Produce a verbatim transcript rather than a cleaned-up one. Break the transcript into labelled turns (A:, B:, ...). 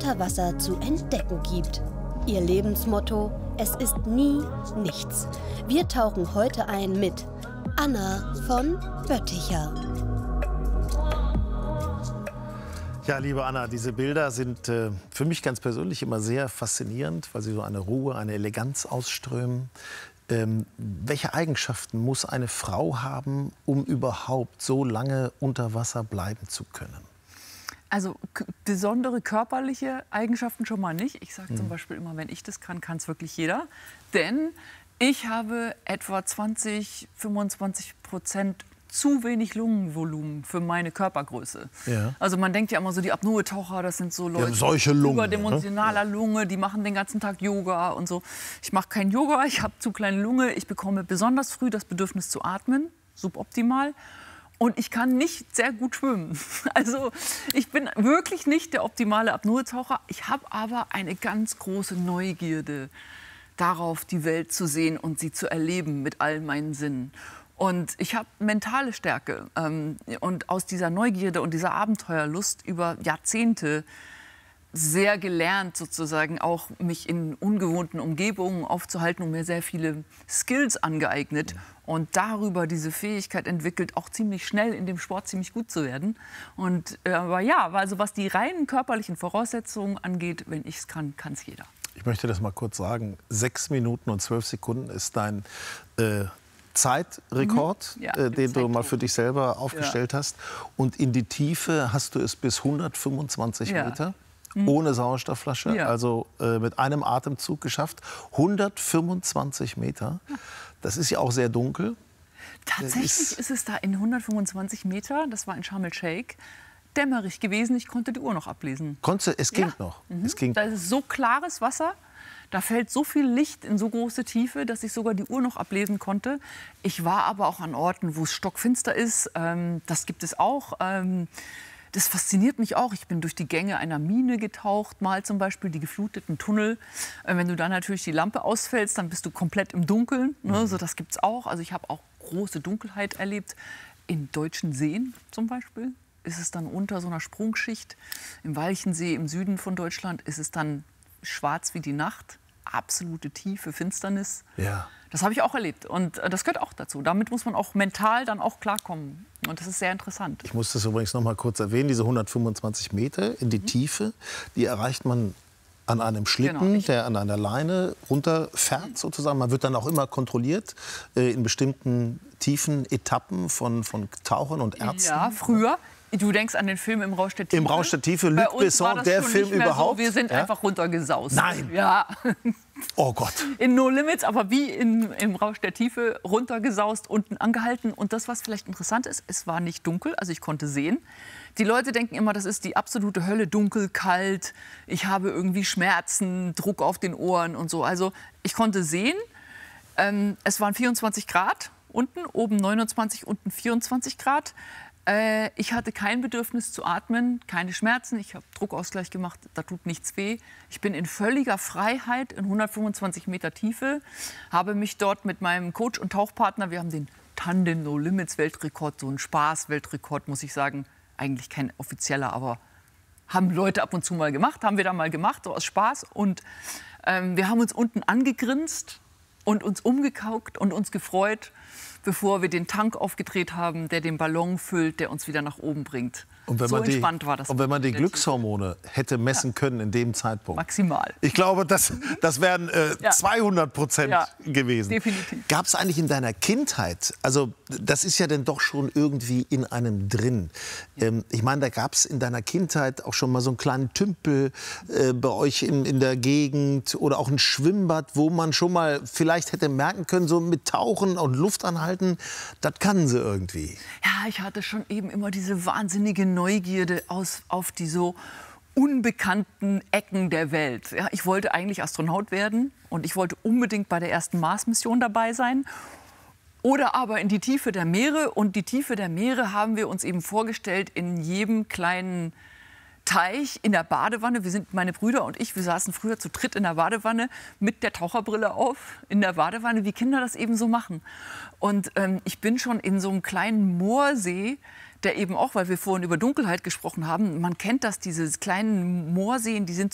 A: unter Wasser zu entdecken gibt. Ihr Lebensmotto: Es ist nie nichts. Wir tauchen heute ein mit Anna von Bötticher.
B: Ja, liebe Anna, diese Bilder sind äh, für mich ganz persönlich immer sehr faszinierend, weil sie so eine Ruhe, eine Eleganz ausströmen. Ähm, welche Eigenschaften muss eine Frau haben, um überhaupt so lange unter Wasser bleiben zu können?
C: Also besondere körperliche Eigenschaften schon mal nicht. Ich sage hm. zum Beispiel immer, wenn ich das kann, kann es wirklich jeder. Denn ich habe etwa zwanzig, fünfundzwanzig Prozent zu wenig Lungenvolumen für meine Körpergröße. Ja. Also man denkt ja immer so, die Apnoe-Taucher, das sind so Leute
B: solche Lungen,
C: überdimensionaler
B: ne?
C: Lunge, die machen den ganzen Tag Yoga und so. Ich mache kein Yoga, ich habe zu kleine Lunge, ich bekomme besonders früh das Bedürfnis zu atmen, suboptimal. Und ich kann nicht sehr gut schwimmen. Also ich bin wirklich nicht der optimale Apnoe-Taucher. Ich habe aber eine ganz große Neugierde darauf, die Welt zu sehen und sie zu erleben mit all meinen Sinnen. Und ich habe mentale Stärke. Ähm, und aus dieser Neugierde und dieser Abenteuerlust über Jahrzehnte sehr gelernt, sozusagen auch mich in ungewohnten Umgebungen aufzuhalten und mir sehr viele Skills angeeignet und darüber diese Fähigkeit entwickelt, auch ziemlich schnell in dem Sport ziemlich gut zu werden. Und äh, aber ja, also was die reinen körperlichen Voraussetzungen angeht, wenn ich es kann, kann es jeder.
B: Ich möchte das mal kurz sagen. Sechs Minuten und zwölf Sekunden ist dein äh, Zeitrekord, mhm. ja, äh, den du mal für dich selber aufgestellt ja. hast. Und in die Tiefe hast du es bis hundertfünfundzwanzig ja. Meter. Ohne Sauerstoffflasche, ja. also äh, mit einem Atemzug geschafft. hundertfünfundzwanzig Meter, das ist ja auch sehr dunkel.
C: Tatsächlich ist, ist es da in hundertfünfundzwanzig Meter, das war in Sharm el-Sheikh, dämmerig gewesen. Ich konnte die Uhr noch ablesen.
B: Konntest, es ging ja. noch.
C: Mhm.
B: Es ging.
C: Da ist so klares Wasser, da fällt so viel Licht in so große Tiefe, dass ich sogar die Uhr noch ablesen konnte. Ich war aber auch an Orten, wo es stockfinster ist. Ähm, das gibt es auch. Ähm, Das fasziniert mich auch. Ich bin durch die Gänge einer Mine getaucht, mal zum Beispiel die gefluteten Tunnel. Wenn du dann natürlich die Lampe ausfällst, dann bist du komplett im Dunkeln. Ne? So, das gibt es auch. Also ich habe auch große Dunkelheit erlebt. In deutschen Seen zum Beispiel ist es dann unter so einer Sprungschicht. Im Walchensee im Süden von Deutschland ist es dann schwarz wie die Nacht. Absolute tiefe Finsternis.
B: Ja.
C: Das habe ich auch erlebt und das gehört auch dazu. Damit muss man auch mental dann auch klarkommen. Und das ist sehr interessant.
B: Ich muss das übrigens noch mal kurz erwähnen. Diese hundertfünfundzwanzig Meter in die mhm. Tiefe, die erreicht man an einem Schlitten, genau, der an einer Leine runterfährt sozusagen. Man wird dann auch immer kontrolliert äh, in bestimmten tiefen Etappen von, von Tauchern und Ärzten.
C: Ja, früher. Du denkst an den Film Im Rausch der Tiefe?
B: Im Rausch der Tiefe, Luc Besson, der Film überhaupt.
C: So. Wir sind ja? einfach runtergesaust.
B: Nein.
C: Ja.
B: Oh Gott.
C: In No Limits, aber wie in, im Rausch der Tiefe, runtergesaust, unten angehalten. Und das, was vielleicht interessant ist, es war nicht dunkel, also ich konnte sehen. Die Leute denken immer, das ist die absolute Hölle, dunkel, kalt. Ich habe irgendwie Schmerzen, Druck auf den Ohren und so. Also ich konnte sehen. Ähm, es waren vierundzwanzig Grad unten, oben neunundzwanzig, unten vierundzwanzig Grad. Ich hatte kein Bedürfnis zu atmen, keine Schmerzen. Ich habe Druckausgleich gemacht, da tut nichts weh. Ich bin in völliger Freiheit in hundertfünfundzwanzig Meter Tiefe, habe mich dort mit meinem Coach und Tauchpartner, wir haben den Tandem No Limits Weltrekord, so ein Spaß-Weltrekord, muss ich sagen. Eigentlich kein offizieller, aber haben Leute ab und zu mal gemacht, haben wir da mal gemacht, so aus Spaß. Und ähm, wir haben uns unten angegrinst und uns umgekaukt und uns gefreut, bevor wir den Tank aufgedreht haben, der den Ballon füllt, der uns wieder nach oben bringt.
B: Und wenn
C: so
B: man die,
C: entspannt war das.
B: Und wenn man die Glückshormone hätte messen ja. können in dem Zeitpunkt.
C: Maximal.
B: Ich glaube, das, das wären äh, ja. zweihundert Prozent ja. gewesen.
C: Definitiv.
B: Gab es eigentlich in deiner Kindheit, also das ist ja dann doch schon irgendwie in einem drin. Ähm, ich meine, da gab es in deiner Kindheit auch schon mal so einen kleinen Tümpel äh, bei euch in, in der Gegend oder auch ein Schwimmbad, wo man schon mal vielleicht hätte merken können, so mit Tauchen und Luft anhalten, das kann sie irgendwie.
C: Ja, ich hatte schon eben immer diese wahnsinnige Neugierde aus, auf die so unbekannten Ecken der Welt. Ja, ich wollte eigentlich Astronaut werden und ich wollte unbedingt bei der ersten Mars-Mission dabei sein. Oder aber in die Tiefe der Meere. Und die Tiefe der Meere haben wir uns eben vorgestellt in jedem kleinen Teich, in der Badewanne. Wir sind, meine Brüder und ich, wir saßen früher zu dritt in der Badewanne mit der Taucherbrille auf, in der Badewanne, wie Kinder das eben so machen. Und ähm, ich bin schon in so einem kleinen Moorsee, der eben auch, weil wir vorhin über Dunkelheit gesprochen haben, man kennt das, diese kleinen Moorseen, die sind